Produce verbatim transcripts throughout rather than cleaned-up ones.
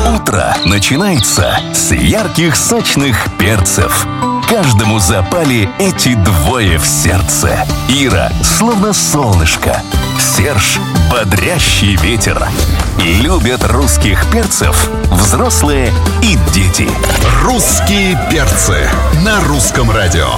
Утро начинается с ярких сочных перцев. Каждому запали эти двое в сердце. Ира словно солнышко, Серж бодрящий ветер. Любят русских перцев взрослые и дети. Русские перцы на русском радио.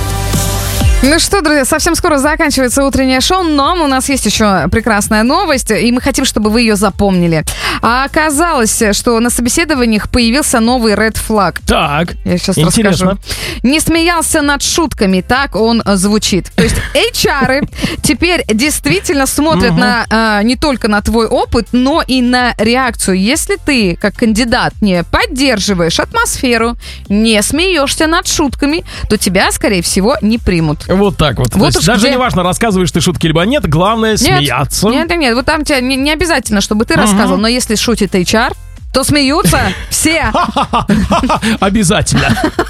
Ну что, друзья, совсем скоро заканчивается утреннее шоу, но у нас есть еще прекрасная новость, и мы хотим, чтобы вы ее запомнили. А оказалось, что на собеседованиях появился новый Red Flag. Так, я сейчас интересно. расскажу. Не смеялся над шутками, так он звучит. То есть эйч ар теперь действительно смотрят на а, не только на твой опыт, но и на реакцию. Если ты, как кандидат, не поддерживаешь атмосферу, не смеешься над шутками, то тебя, скорее всего, не примут. Вот так вот. Вот То есть даже где... не важно, рассказываешь ты шутки либо нет, главное нет, смеяться. Нет, нет, нет, вот там тебе не, не обязательно, чтобы ты uh-huh. рассказывал, но если шутит эйч ар, то смеются все. Обязательно.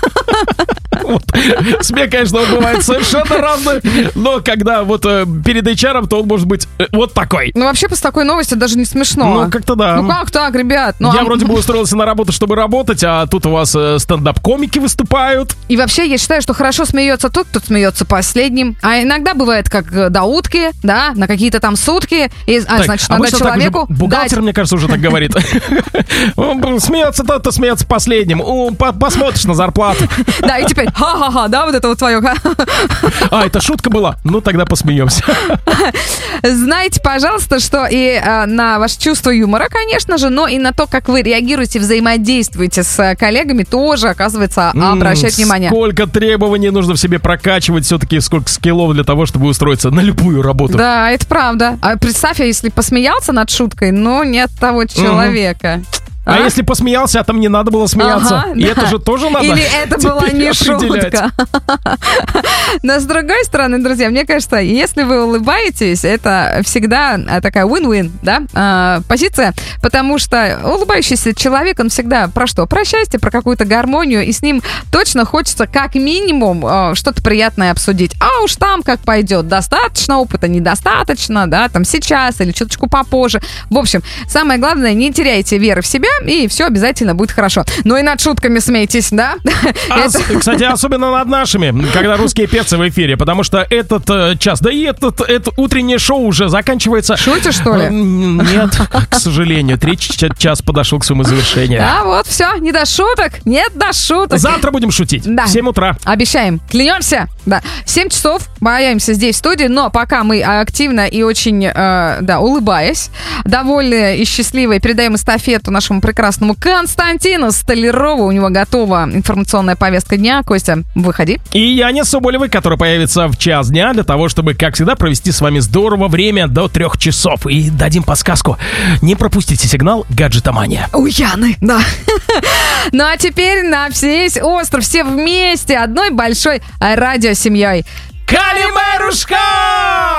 Вот. Смех, конечно, он бывает совершенно разный, но когда вот э, перед эйч ар, то он может быть э, вот такой. Ну, вообще, после такой новости даже не смешно. Ну, как-то да. Ну, как так, ребят? Ну, я а... вроде бы устроился на работу, чтобы работать, а тут у вас э, стендап-комики выступают. И вообще, я считаю, что хорошо смеется тот, кто смеется последним. А иногда бывает, как до утки, да, на какие-то там сутки. И, а, так, значит, надо человеку бухгалтер, дать... мне кажется, уже так говорит. Смеется тот, кто смеется последним. Посмотришь на зарплату. Да, и теперь ха-ха-ха, да, вот это вот твое. А, это шутка была? Ну, тогда посмеемся. Знайте, пожалуйста, что и э, на ваше чувство юмора, конечно же, но и на то, как вы реагируете, взаимодействуете с коллегами, тоже, оказывается, обращать М-м, внимание. Сколько требований нужно в себе прокачивать, все-таки сколько скиллов для того, чтобы устроиться на любую работу. Да, это правда. А представь, если посмеялся над шуткой, но не от того человека. А, а если посмеялся, а там не надо было смеяться. Ага, и да. это же тоже надо. Или это была не шутка. Но с другой стороны, друзья, мне кажется, если вы улыбаетесь, это всегда такая win-win, да, а, позиция, потому что улыбающийся человек, он всегда про что? Про счастье, про какую-то гармонию, и с ним точно хочется как минимум а, что-то приятное обсудить. А уж там как пойдет, достаточно опыта, недостаточно, да, там сейчас или чуточку попозже. В общем, самое главное, не теряйте веры в себя, и все обязательно будет хорошо. Ну и над шутками смейтесь, да? А, это... Кстати, особенно над нашими, когда русские перцы в эфире, потому что этот э, час, да и этот, это утреннее шоу уже заканчивается. Шутишь, что ли? Нет, к сожалению, третий час подошел к своему завершению. А вот, все, не до шуток, нет до шуток. Завтра будем шутить, да. в семь утра. Обещаем, клянемся. Да, семь часов, появимся здесь в студии, но пока мы активно и очень, э, да, улыбаясь, довольны и счастливы, передаем эстафету нашему прекрасному Константину Столярову. У него готова информационная повестка дня. Костя, выходи. И Яне Соболевой, которая появится в час дня для того, чтобы, как всегда, провести с вами здорово время до трех часов. И дадим подсказку. Не пропустите сигнал «Гаджетомания». У Яны, да. Ну а теперь на весь остров все вместе одной большой радиосемьей. Калимерушка!